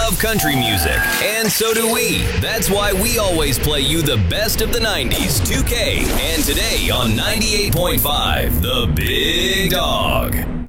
love country music, and so do we. That's why we always play you the best of the 90s, 2K, and today on 98.5, The Big Dog.